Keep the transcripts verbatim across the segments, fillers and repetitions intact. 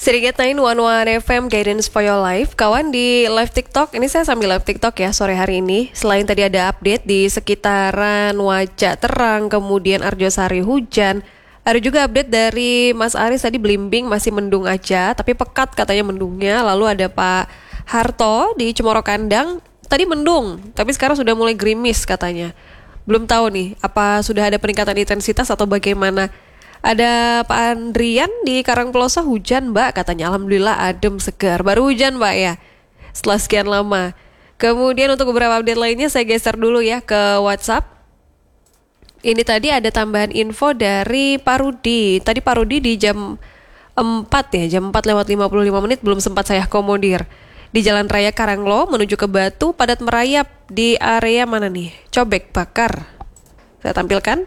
Sedikit Nine One One F M Guidance for Your Life. Kawan di live TikTok, ini saya sambil live TikTok ya sore hari ini. Selain tadi ada update di sekitaran Wajah terang, kemudian Arjosari hujan, ada juga update dari Mas Aris tadi belimbing masih mendung aja, tapi pekat katanya mendungnya. Lalu ada Pak Harto di Cemoro Kandang, tadi mendung, tapi sekarang sudah mulai gerimis katanya. Belum tahu nih, apa sudah ada peningkatan intensitas atau bagaimana. Ada Pak Andrian di Karangploso, hujan mbak katanya, alhamdulillah adem segar, baru hujan mbak ya setelah sekian lama. Kemudian untuk beberapa update lainnya saya geser dulu ya ke WhatsApp. Ini tadi ada tambahan info dari Pak Rudi. Tadi Pak Rudi di jam empat ya, jam empat lewat lima puluh lima menit belum sempat saya akomodir. Di Jalan Raya Karanglo menuju ke Batu padat merayap di area mana nih? Cobek Bakar. Saya tampilkan.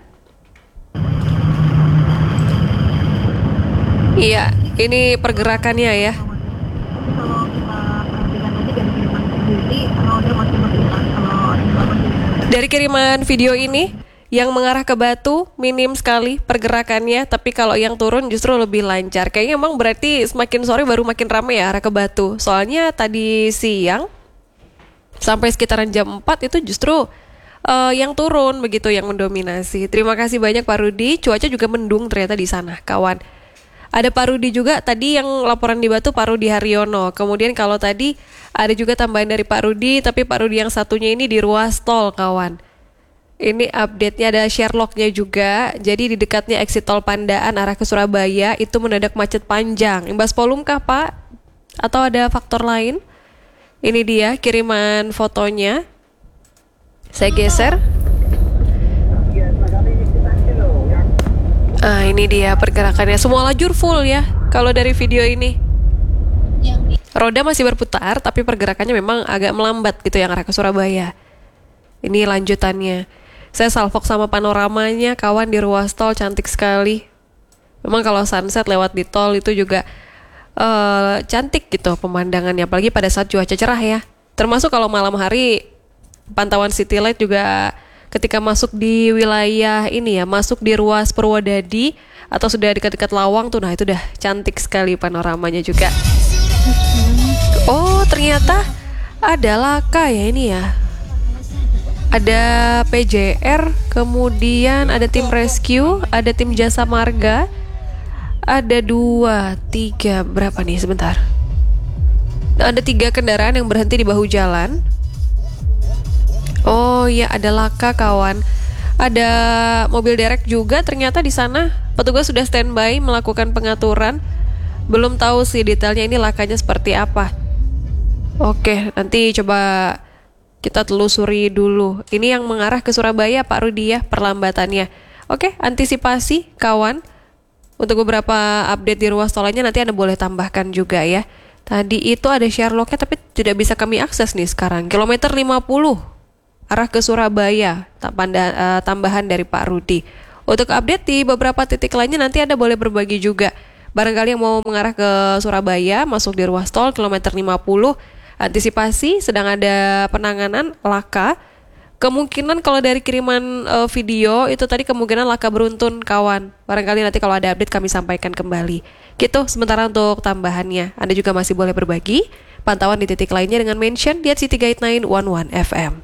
Iya, ini pergerakannya ya. Dari kiriman video ini, yang mengarah ke Batu minim sekali pergerakannya, tapi kalau yang turun justru lebih lancar. Kayaknya emang berarti semakin sore baru makin ramai ya arah ke Batu. Soalnya tadi siang sampai sekitaran jam empat itu justru uh, yang turun begitu yang mendominasi. Terima kasih banyak Pak Rudi. Cuaca juga mendung ternyata di sana, kawan. Ada Pak Rudi juga tadi yang laporan di Batu, Pak Rudi Haryono. Kemudian kalau tadi ada juga tambahan dari Pak Rudi, tapi Pak Rudi yang satunya ini di ruas tol, kawan. Ini update-nya ada Sherlock-nya juga. Jadi di dekatnya exit tol Pandaan arah ke Surabaya itu mendadak macet panjang. Imbas volume kah Pak? Atau ada faktor lain? Ini dia kiriman fotonya. Saya geser. Ah, ini dia pergerakannya. Semua lajur full ya kalau dari video ini. Roda masih berputar, tapi pergerakannya memang agak melambat gitu yang arah ke Surabaya. Ini lanjutannya. Saya salvok sama panoramanya, kawan, di ruas tol cantik sekali. Memang kalau sunset lewat di tol itu juga uh, cantik gitu pemandangannya, apalagi pada saat cuaca cerah ya. Termasuk kalau malam hari pantauan city light juga ketika masuk di wilayah ini ya, masuk di ruas Purwodadi atau sudah dekat-dekat Lawang tuh, nah itu udah cantik sekali panoramanya juga. Oh, ternyata ada laka ya ini ya. Ada P J R, kemudian ada tim rescue, ada tim jasa marga, ada dua, tiga, berapa nih sebentar. Ada tiga kendaraan yang berhenti di bahu jalan. Oh iya, ada laka, kawan. Ada mobil derek juga ternyata di sana. Petugas sudah standby melakukan pengaturan. Belum tahu sih detailnya ini lakanya seperti apa. Oke, nanti coba kita telusuri dulu. Ini yang mengarah ke Surabaya Pak Rudi ya, perlambatannya. Oke, antisipasi kawan. Untuk beberapa update di ruas tolnya nanti Anda boleh tambahkan juga ya. Tadi itu ada Sherlock-nya tapi tidak bisa kami akses nih sekarang. Kilometer lima puluh arah ke Surabaya, uh, tambahan dari Pak Rudi. Untuk update di beberapa titik lainnya nanti Anda boleh berbagi juga. Barangkali yang mau mengarah ke Surabaya, masuk di ruas tol kilometer lima puluh, antisipasi sedang ada penanganan laka. Kemungkinan kalau dari kiriman uh, video itu tadi kemungkinan laka beruntun, kawan. Barangkali nanti kalau ada update kami sampaikan kembali. Gitu sementara untuk tambahannya. Anda juga masih boleh berbagi pantauan di titik lainnya dengan mention di City Guide sembilan satu satu F M.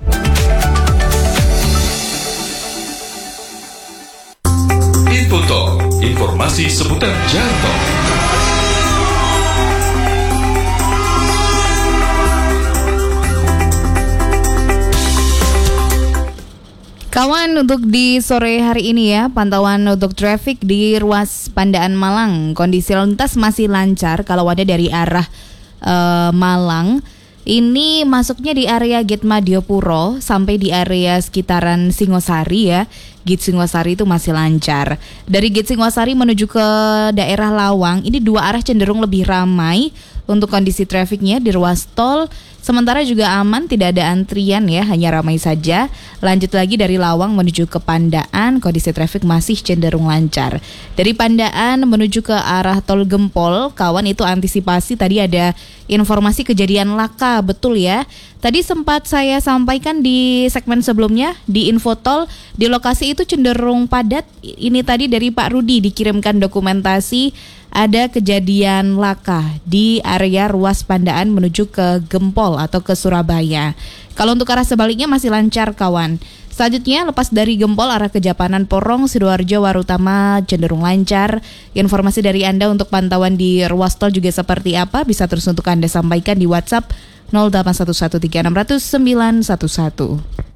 Info Talk, informasi seputar jalan tol. Kawan, untuk di sore hari ini ya, pantauan untuk traffic di ruas Pandaan Malang, kondisi lalu lintas masih lancar kalau ada dari arah uh, Malang. Ini masuknya di area Gate Madiopuro sampai di area sekitaran Singosari ya. Gate Singosari itu masih lancar. Dari Gate Singosari menuju ke daerah Lawang, ini dua arah cenderung lebih ramai untuk kondisi trafiknya di ruas tol Sementara juga aman, tidak ada antrian ya, hanya ramai saja. Lanjut lagi dari Lawang menuju ke Pandaan, kondisi trafik masih cenderung lancar. Dari Pandaan menuju ke arah Tol Gempol, kawan, itu antisipasi tadi ada informasi kejadian laka, betul ya. Tadi sempat saya sampaikan di segmen sebelumnya di Infotol, di lokasi itu cenderung padat. Ini tadi dari Pak Rudi dikirimkan dokumentasi ada kejadian laka di area ruas Pandaan menuju ke Gempol atau ke Surabaya. Kalau untuk arah sebaliknya masih lancar, kawan. Selanjutnya lepas dari Gempol arah ke Japanan Porong, Sidoarjo, Warutama cenderung lancar. Informasi dari Anda untuk pantauan di ruas tol juga seperti apa bisa terus untuk Anda sampaikan di WhatsApp nol delapan satu satu tiga enam nol nol sembilan satu satu.